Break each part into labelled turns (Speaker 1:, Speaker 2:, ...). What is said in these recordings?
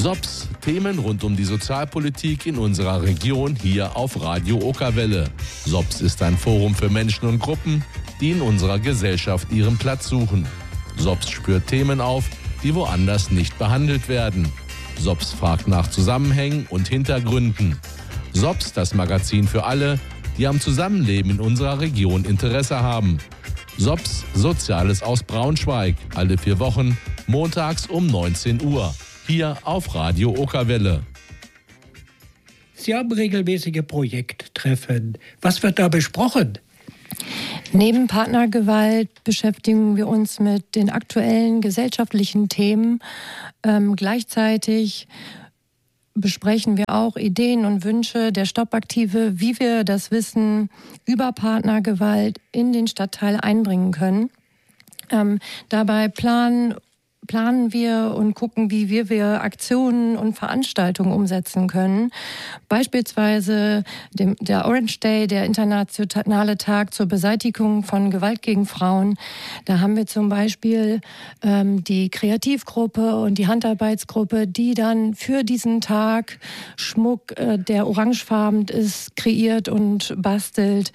Speaker 1: SOPS, Themen rund um die Sozialpolitik in unserer Region hier auf Radio Okerwelle. SOPS ist ein Forum für Menschen und Gruppen, die in unserer Gesellschaft ihren Platz suchen. SOPS spürt Themen auf, die woanders nicht behandelt werden. SOPS fragt nach Zusammenhängen und Hintergründen. SOPS, das Magazin für alle, die am Zusammenleben in unserer Region Interesse haben. SOPS, Soziales aus Braunschweig, alle 4 Wochen, montags um 19 Uhr. Hier auf Radio Okerwelle.
Speaker 2: Sie haben regelmäßige Projekttreffen. Was wird da besprochen?
Speaker 3: Neben Partnergewalt beschäftigen wir uns mit den aktuellen gesellschaftlichen Themen. Gleichzeitig besprechen wir auch Ideen und Wünsche der Stoppaktive, wie wir das Wissen über Partnergewalt in den Stadtteil einbringen können. Dabei planen wir und gucken, wie wir Aktionen und Veranstaltungen umsetzen können. Beispielsweise der Orange Day, der internationale Tag zur Beseitigung von Gewalt gegen Frauen. Da haben wir zum Beispiel die Kreativgruppe und die Handarbeitsgruppe, die dann für diesen Tag Schmuck, der orangefarben ist, kreiert und bastelt.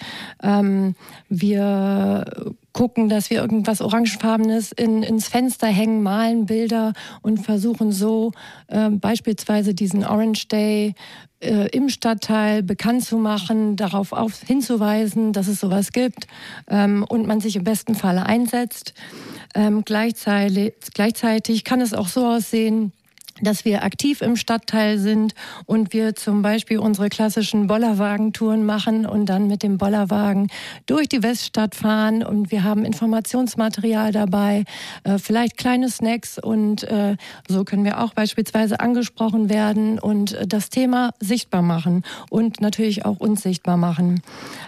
Speaker 3: Wir gucken, dass wir irgendwas Orangefarbenes ins Fenster hängen, malen Bilder und versuchen so beispielsweise diesen Orange Day im Stadtteil bekannt zu machen, darauf hinzuweisen, dass es sowas gibt und man sich im besten Falle einsetzt. Gleichzeitig kann es auch so aussehen, dass wir aktiv im Stadtteil sind und wir zum Beispiel unsere klassischen Bollerwagentouren machen und dann mit dem Bollerwagen durch die Weststadt fahren und wir haben Informationsmaterial dabei, vielleicht kleine Snacks und so können wir auch beispielsweise angesprochen werden und das Thema sichtbar machen und natürlich auch uns sichtbar machen.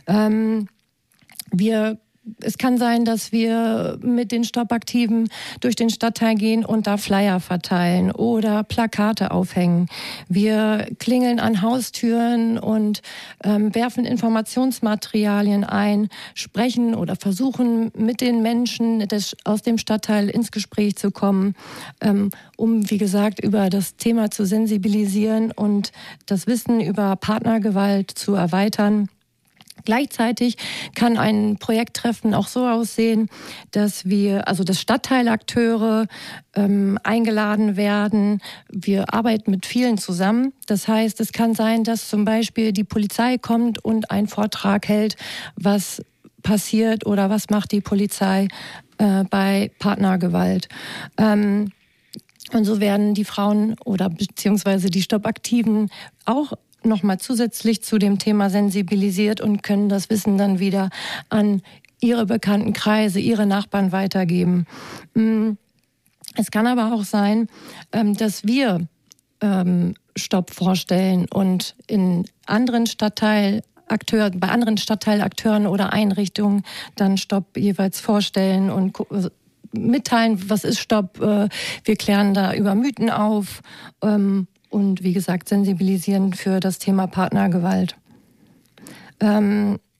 Speaker 3: Es kann sein, dass wir mit den Stoppaktiven durch den Stadtteil gehen und da Flyer verteilen oder Plakate aufhängen. Wir klingeln an Haustüren und werfen Informationsmaterialien ein, sprechen oder versuchen mit den Menschen aus dem Stadtteil ins Gespräch zu kommen, um, wie gesagt, über das Thema zu sensibilisieren und das Wissen über Partnergewalt zu erweitern. Gleichzeitig kann ein Projekttreffen auch so aussehen, dass dass Stadtteilakteure eingeladen werden. Wir arbeiten mit vielen zusammen. Das heißt, es kann sein, dass zum Beispiel die Polizei kommt und einen Vortrag hält, was passiert oder was macht die Polizei bei Partnergewalt. Und so werden die Frauen oder beziehungsweise die Stoppaktiven auch nochmal zusätzlich zu dem Thema sensibilisiert und können das Wissen dann wieder an ihre bekannten Kreise, ihre Nachbarn weitergeben. Es kann aber auch sein, dass wir Stopp vorstellen und bei anderen Stadtteilakteuren oder Einrichtungen dann Stopp jeweils vorstellen und mitteilen, was ist Stopp. Wir klären da über Mythen auf. Und wie gesagt, sensibilisieren für das Thema Partnergewalt.